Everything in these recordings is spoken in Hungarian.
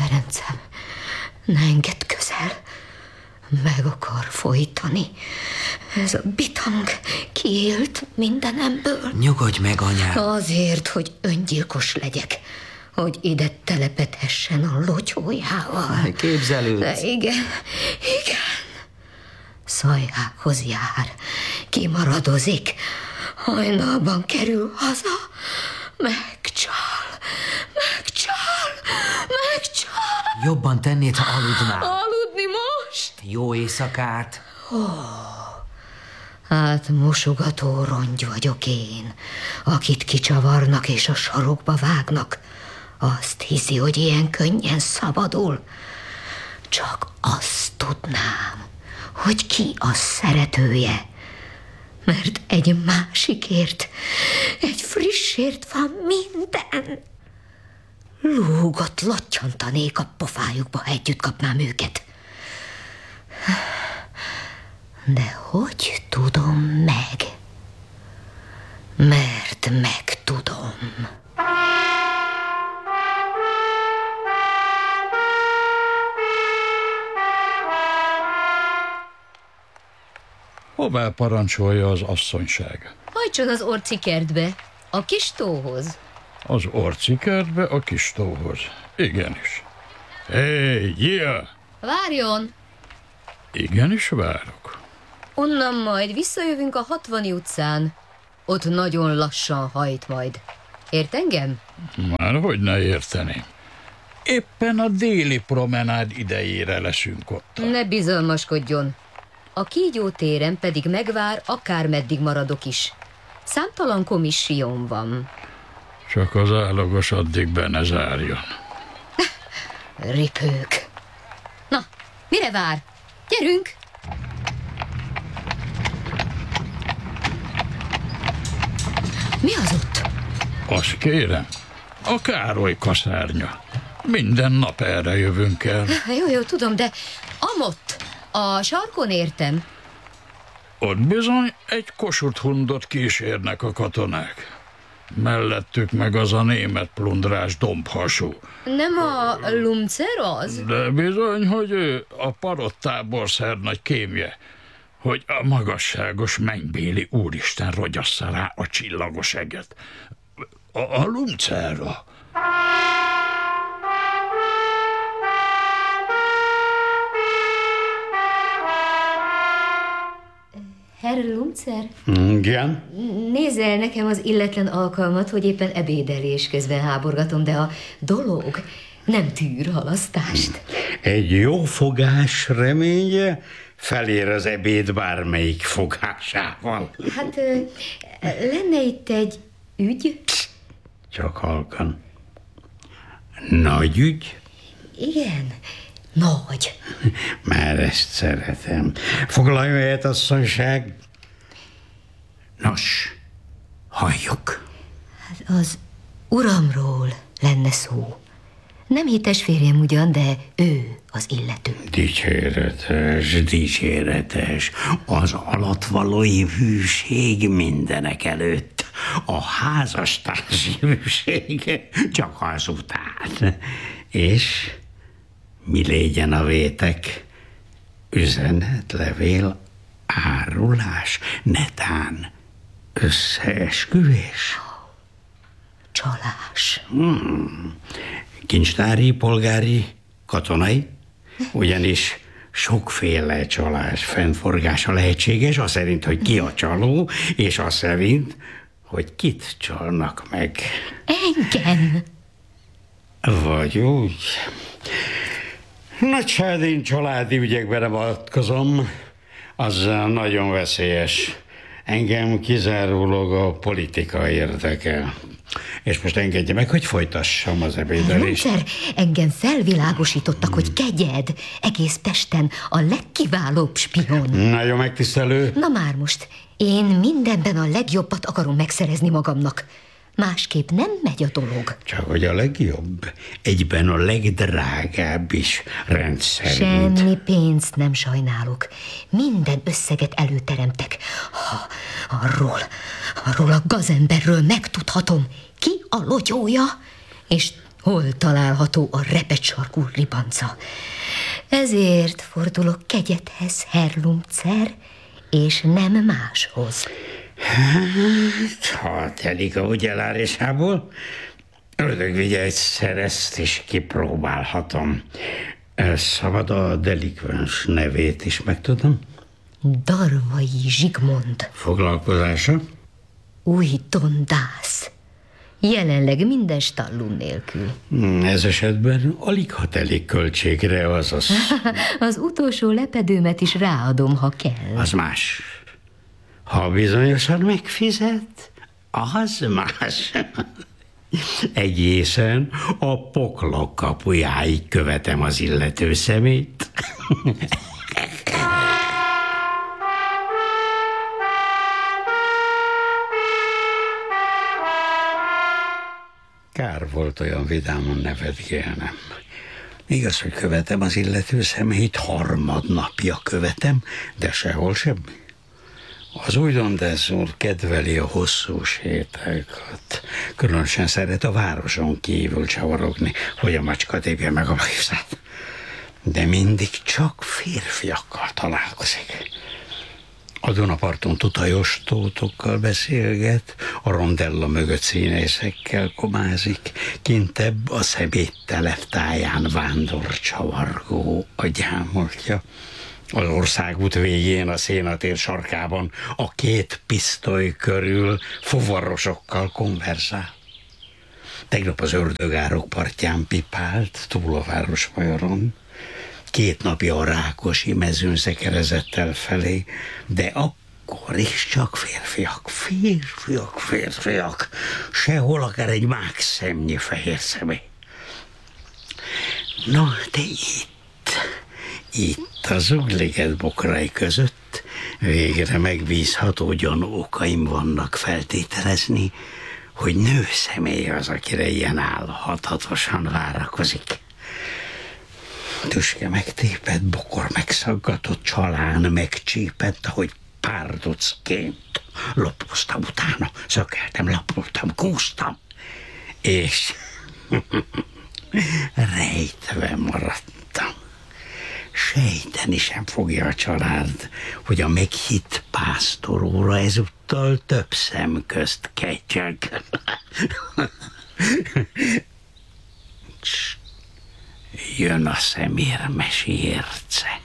Ferencem, ne engedd közel. Meg akar folytani. Ez a bitang kiélt mindenemből. Nyugodj meg, anyám. Azért, hogy öngyilkos legyek, hogy ide telepedhessen a lotyójával. Képzelőd. De igen. Szajhákhoz jár, kimaradozik, hajnalban kerül haza, megcsal. Jobban tennéd, ha aludnál. Aludni most? Jó éjszakát. Hát mosogató rongy vagyok én, akit kicsavarnak és a sarokba vágnak. Azt hiszi, hogy ilyen könnyen szabadul. Csak azt tudnám, hogy ki a szeretője. Mert egy másikért, egy frissért van minden. Lúgott lottyantanék a pofájukba, ha együtt kapnám őket. De hogy tudom meg? Mert megtudom. Hová parancsolja az asszonyság? Hajtson az orcikertbe, a kis tóhoz. Az orcikertbe, a kis tóhoz. Igenis. Hé, Gia! Várjon! Igenis várok. Onnan majd visszajövünk a 60 utcán. Ott nagyon lassan hajt majd. Ért engem? Már hogy ne érteném. Éppen a déli promenád idejére leszünk ott. Ne bizalmaskodjon. A kígyó téren pedig megvár, akármeddig maradok is. Számtalan komissióm van. Csak az állagos addig be ne zárjon. Ripők. Na, mire vár? Gyerünk! Mi az ott? Azt kérem, a Károly kaszárnya. Minden nap erre jövünk el. Jó, tudom, de amott, a sarkon értem. Ott bizony egy Kossuth hundot kísérnek a katonák. Mellettük meg az a német plundrás dombhasú. Nem a Lumcer az? De bizony, hogy ő a parottábor szernagy kémje, hogy a magasságos mennybéli úristen rogyassza rá a csillagos eget. A Lumcerra. Herr Lumcer? Igen? Nézze el nekem az illetlen alkalmat, hogy éppen ebédelés közben háborgatom, de a dolog nem tűr halasztást. Egy jó fogás reménye felér az ebéd bármelyik fogásával. Hát lenne itt egy ügy? Csak halkan. Nagy ügy? Igen, nagy. Már ezt szeretem. Foglaljon helyet, asszonyság. Nos, halljuk. Hát az uramról lenne szó. Nem hites férjem ugyan, de ő az illető. Dicséretes. Az alattvalói hűség mindenek előtt. A házastársi hűség csak azután. És mi légyen a vétek? Üzenet, levél, árulás, netán összeesküvés? Csalás. Kincstári, polgári, katonai? Ugyanis sokféle csalás fennforgása lehetséges, az szerint, hogy ki a csaló, és az szerint, hogy kit csalnak meg. Engem? Vagy úgy. Nagysád, én családi ügyekben nem avatkozom, az nagyon veszélyes. Engem kizárólag a politika érdekel. És most engedje meg, hogy folytassam az ebédelést. Lumcer, engem felvilágosítottak, hogy kegyed egész Pesten a legkiválóbb spion. Nagyon megtisztelő. Na már most, én mindenben a legjobbat akarom megszerezni magamnak. Másképp nem megy a dolog. Csak hogy a legjobb, egyben a legdrágább is rendszerint. Semmi pénzt nem sajnálok. Minden összeget előteremtek. Ha arról a gazemberről megtudhatom, ki a lotyója, és Hol található a repett sarkú ribanca? Ezért fordulok kegyethez, Herr Lumcer, és nem máshoz. Hát, ha telik a ugyelárásából, ördög vigye egyszer ezt is kipróbálhatom. Szabad a delikvens nevét is megtudom? Darvai Zsigmond. Foglalkozása? Újtondász. Jelenleg minden stallun nélkül. Ez esetben alig ha telik költségre, azaz. Az utolsó lepedőmet is ráadom, ha kell. Az más. Ha bizonyosan megfizet, az más. Egészen a poklok kapujáig követem az illető szemét. Kár volt olyan vidámon nevetgélnem. Igaz, hogy követem az illető szemét, harmadnapja követem, de sehol semmi. Az újdondász úr kedveli a hosszú sétákat. Különösen szeret a városon kívül csavarogni, hogy a macska tépje meg a bajszát. De mindig csak férfiakkal találkozik. A Dunaparton tutajos tótokkal beszélget, a rondella mögött színészekkel komázik, kintebb a szeméttelep táján vándor csavargó a gyámoltja. Az országút végén a szénatér sarkában a két pisztoly körül fuvarosokkal konverzál. Tegnap az Ördögárok partján pipált túl a Városmajoron. 2 napja a Rákosi mezőn szekerezett el felé, de akkor is csak férfiak. Sehol akár egy mák szemnyi fehér személy. Na, de itt az Ugliget bokrai között végre megbízható gyanúkaim vannak feltételezni, hogy nő személy az, akire ilyen álhatatosan várakozik. Tüske megtépett, bokor megszaggatott, csalán megcsípett, ahogy párducként lopoztam utána, szökeltem, lapoltam, kúztam, és rejtve maradtam. Sejteni sem fogja a család, hogy a meghitt pásztoróra ezúttal több szem közt ketyeg. Jön a szemérmes érce.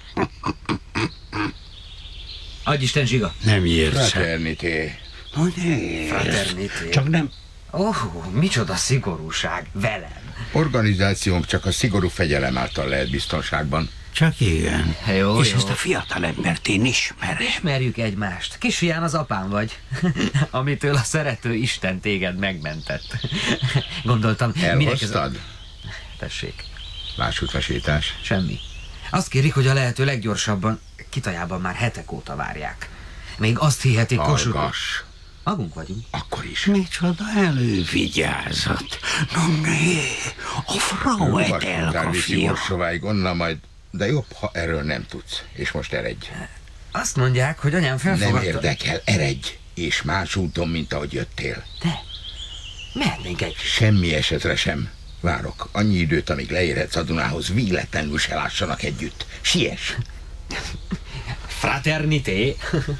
Adj Isten, Zsiga! Nem érce. Fraternité. Fraternité. Csak nem. Micsoda szigorúság velem. Organizációnk csak a szigorú fegyelem által lehet biztonságban. Csak igen. Jó, és jó. ezt a fiatal embert én ismerem. Ismerjük egymást. Kisfián az apám vagy, amitől a szerető Isten téged megmentett. Gondoltam, Elhoztad? Tessék. Vásutasítás. Semmi. Azt kérik, hogy a lehető leggyorsabban, Kitajában már hetek óta várják. Még azt hihetik, Kossuth... Hallgass. Magunk vagyunk. Akkor is. Micsoda elővigyázat. No né, a Frau Etelka viszi fia. Orsováig onnan majd, de jobb, ha erről nem tudsz. És most eredj. Azt mondják, hogy anyám felfogadta... Nem érdekel, eredj. És más úton, mint ahogy jöttél. De mehetnénk egy... Semmi esetre sem. Várok annyi időt, amíg leérhetsz a Dunához, véletlenül se lássanak együtt. Siess! Fraternité!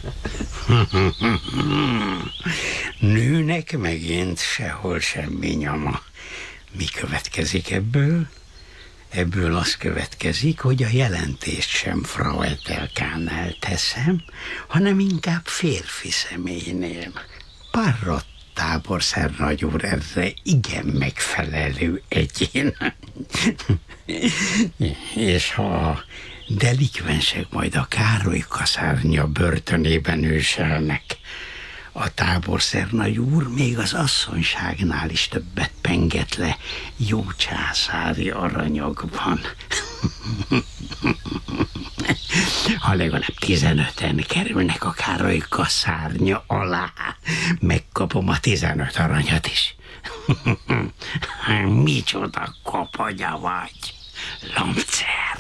Nőnek megint sehol semmi nyoma. Mi következik ebből? Ebből az következik, hogy a jelentést sem Frau Etelkánál teszem, hanem inkább férfi személynél. Parrott táborszernagy úr erre igen megfelelő egyén. És ha a delikvensek majd a Károly kaszárnya börtönében őselnek, a táborszernagy úr még az asszonyságnál is többet penget le jó császári aranyagban. Ha legalább 15-en kerülnek a Károly kaszárnya alá, megkapom a 15 aranyat is. Micsoda kopanya vagy, Lumcer.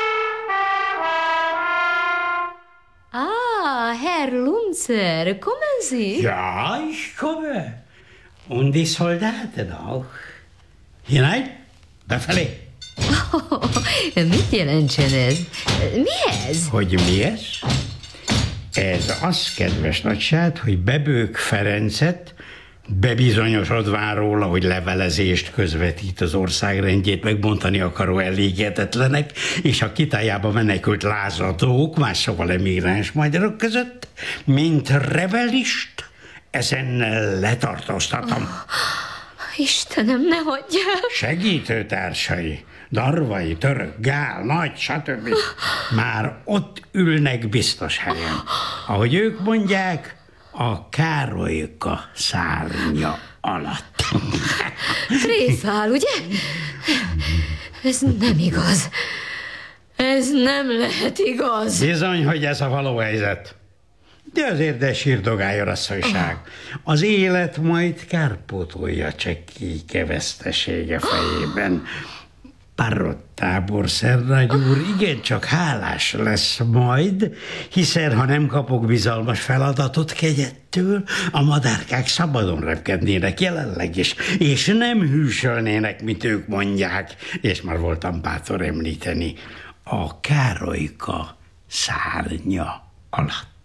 Herr Lumcer, kommen Sie? Ja, ich komme. Und die Soldaten auch. Hinein, befelé. Mit jelentsen ez? Mi ez? Hogy mi ez? Ez az, kedves nagyság, hogy Bebők Ferencet bebizonyosodván róla, hogy levelezést közvetít az országrendjét megbontani akaró elégedetlenek, és a Kitályába menekült lázadók, más szóval emigráns magyarok között, mint rebelist, ezen letartóztatom. Istenem, ne hagyjál! Segítőtársai, darvai, török, gál, nagy, stb. Már ott ülnek biztos helyen. Ahogy ők mondják, a Károlyka szárnya alatt. Tréfál, ugye? Ez nem igaz. Ez nem lehet igaz. Bizony, hogy ez a való helyzet. De azért de sírdogáljon asszonyság. Az élet majd kárpótolja csekélyke vesztesége fejében. Parottábor szernagy úr igencsak hálás lesz majd, hiszen ha nem kapok bizalmas feladatot kegyettől, a madárkák szabadon repkednének jelenleg is, és nem hűsölnének, mint ők mondják, és már voltam bátor említeni, a Károlyka szárnya alatt.